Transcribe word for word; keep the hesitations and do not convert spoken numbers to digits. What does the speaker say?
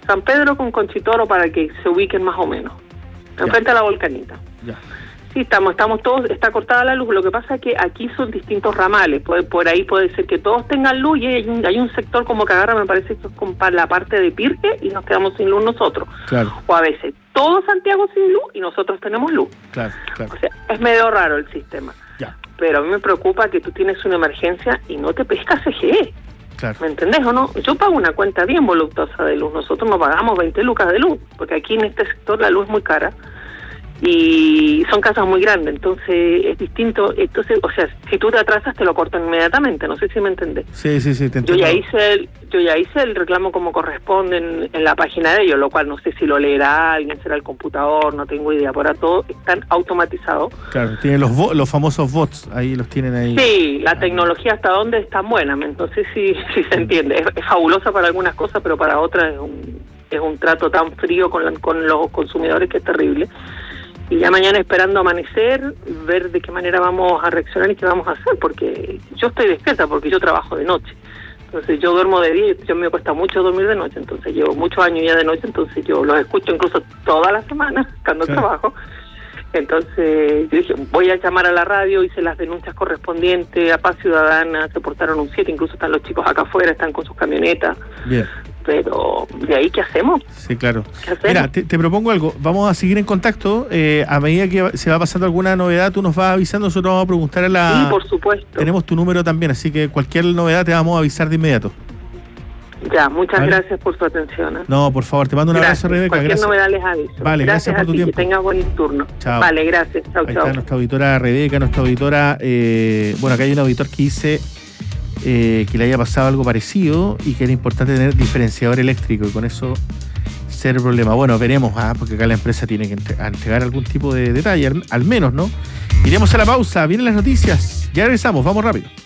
San Pedro con Conchitoro para que se ubiquen más o menos. Enfrente a la Volcanita. Ya. Sí, estamos, estamos todos, está cortada la luz. Lo que pasa es que aquí son distintos ramales. Por, por ahí puede ser que todos tengan luz y hay un, hay un sector como que agarra, me parece que es como para la parte de Pirque y nos quedamos sin luz nosotros. Claro. O a veces todo Santiago sin luz y nosotros tenemos luz. Claro, claro. O sea, es medio raro el sistema. Ya. Pero a mí me preocupa que tú tienes una emergencia y no te pesca C G E. Claro. ¿Me entendés o no? Yo pago una cuenta bien voluptuosa de luz. Nosotros no pagamos veinte lucas de luz, porque aquí en este sector la luz es muy cara. Y son casas muy grandes, entonces es distinto. Entonces, o sea, si tú te atrasas te lo cortan inmediatamente, no sé si me entendés. Sí, sí, sí, te entiendo. Yo ya hice el, yo ya hice el reclamo como corresponde en, en la página de ellos, lo cual no sé si lo leerá alguien, será el computador, no tengo idea. Por ahora todo están automatizados. Claro, tienen los vo- los famosos bots, ahí los tienen ahí. Sí, la tecnología hasta dónde es tan buena, entonces sí, sí se entiende. Es, es fabulosa para algunas cosas, pero para otras es un, es un trato tan frío con, la, con los consumidores que es terrible. Y ya mañana esperando amanecer, ver de qué manera vamos a reaccionar y qué vamos a hacer, porque yo estoy despierta, porque yo trabajo de noche. Entonces yo duermo de día y yo me cuesta mucho dormir de noche, entonces llevo muchos años ya de noche, entonces yo los escucho incluso toda la semana cuando Claro. trabajo. Entonces yo dije, voy a llamar a la radio, hice las denuncias correspondientes, a Paz Ciudadana, se portaron un siete, incluso están los chicos acá afuera, están con sus camionetas. Bien. Pero, ¿de ahí qué hacemos? Sí, claro. ¿Qué hacemos? Mira, te, te propongo algo. Vamos a seguir en contacto. Eh, a medida que se va pasando alguna novedad, tú nos vas avisando. Nosotros vamos a preguntar a la... Sí, por supuesto. Tenemos tu número también, así que cualquier novedad te vamos a avisar de inmediato. Ya, muchas ¿Vale? gracias por su atención. ¿eh? No, por favor, te mando un Gracias. abrazo, Rebeca. Cualquier Gracias. novedad les aviso. Vale, gracias por a tu ti, tiempo. Que tengas buen turno. Chao. Vale, gracias. Chao, Ahí chao. está nuestra auditora Rebeca, nuestra auditora... Eh, bueno, acá hay un auditor que dice eh, que le haya pasado algo parecido y que era importante tener diferenciador eléctrico y con eso ser problema. Bueno, veremos, ah, porque acá la empresa tiene que entre- entregar algún tipo de detalle, al, al menos, ¿no? Iremos a la pausa, vienen las noticias, ya regresamos, vamos rápido.